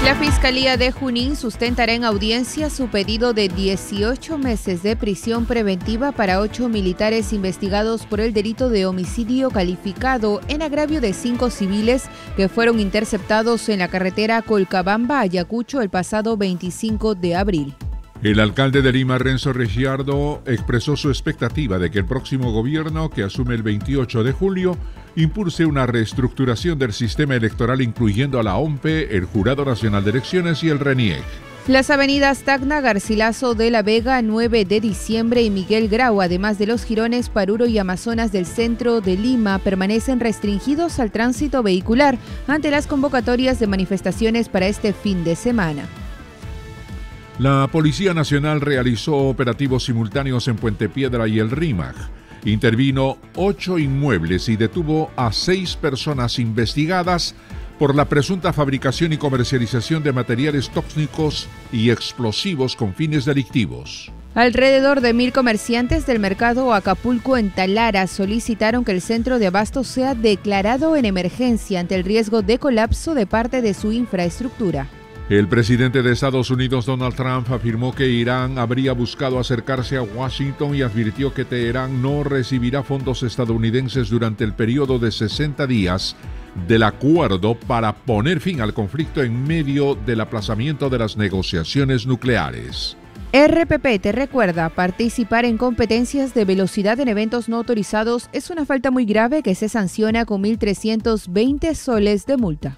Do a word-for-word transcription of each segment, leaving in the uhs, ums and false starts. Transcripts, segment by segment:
La Fiscalía de Junín sustentará en audiencia su pedido de dieciocho meses de prisión preventiva para ocho militares investigados por el delito de homicidio calificado en agravio de cinco civiles que fueron interceptados en la carretera Colcabamba-Ayacucho el pasado veinticinco de abril. El alcalde de Lima, Renzo Ricciardo, expresó su expectativa de que el próximo gobierno, que asume el veintiocho de julio, impulse una reestructuración del sistema electoral incluyendo a la O M P E, el Jurado Nacional de Elecciones y el RENIEC. Las avenidas Tacna, Garcilaso de la Vega, nueve de diciembre y Miguel Grau, además de los jirones Paruro y Amazonas del centro de Lima, permanecen restringidos al tránsito vehicular ante las convocatorias de manifestaciones para este fin de semana. La Policía Nacional realizó operativos simultáneos en Puente Piedra y el Rímac. Intervino ocho inmuebles y detuvo a seis personas investigadas por la presunta fabricación y comercialización de materiales tóxicos y explosivos con fines delictivos. Alrededor de mil comerciantes del mercado Acapulco en Talara solicitaron que el centro de abasto sea declarado en emergencia ante el riesgo de colapso de parte de su infraestructura. El presidente de Estados Unidos, Donald Trump, afirmó que Irán habría buscado acercarse a Washington y advirtió que Teherán no recibirá fondos estadounidenses durante el periodo de sesenta días del acuerdo para poner fin al conflicto en medio del aplazamiento de las negociaciones nucleares. R P P te recuerda, participar en competencias de velocidad en eventos no autorizados es una falta muy grave que se sanciona con mil trescientos veinte soles de multa.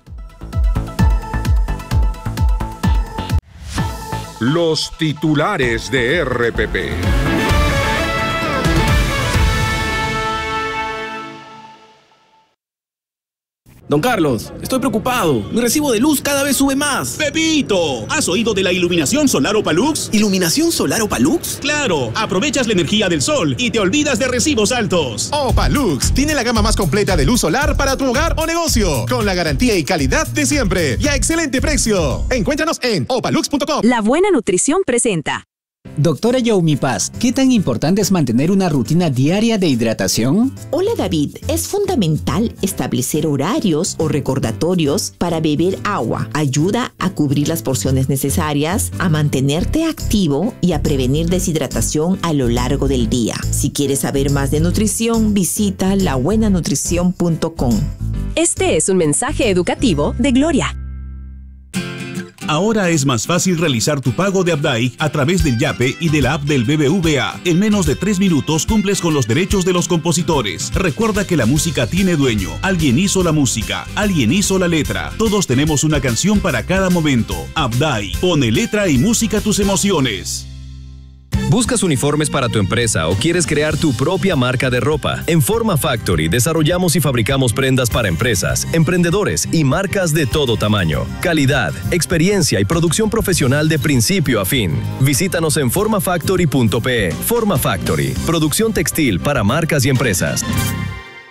Los titulares de R P P. Don Carlos, estoy preocupado. Mi recibo de luz cada vez sube más. ¡Pepito! ¿Has oído de la iluminación solar Opalux? ¿Iluminación solar Opalux? ¡Claro! Aprovechas la energía del sol y te olvidas de recibos altos. Opalux tiene la gama más completa de luz solar para tu hogar o negocio, con la garantía y calidad de siempre y a excelente precio. Encuéntranos en opalux punto com. La Buena Nutrición presenta. Doctora Youmi Paz, ¿qué tan importante es mantener una rutina diaria de hidratación? Hola David, es fundamental establecer horarios o recordatorios para beber agua. Ayuda a cubrir las porciones necesarias, a mantenerte activo y a prevenir deshidratación a lo largo del día. Si quieres saber más de nutrición, visita la buena nutrición punto com. Este es un mensaje educativo de Gloria. Ahora es más fácil realizar tu pago de Abdai a través del Yape y de la app del B B V A. En menos de tres minutos cumples con los derechos de los compositores. Recuerda que la música tiene dueño. Alguien hizo la música, alguien hizo la letra. Todos tenemos una canción para cada momento. Abdai, pone letra y música a tus emociones. ¿Buscas uniformes para tu empresa o quieres crear tu propia marca de ropa? En Forma Factory desarrollamos y fabricamos prendas para empresas, emprendedores y marcas de todo tamaño. Calidad, experiencia y producción profesional de principio a fin. Visítanos en forma factory punto pe. Forma Factory, producción textil para marcas y empresas.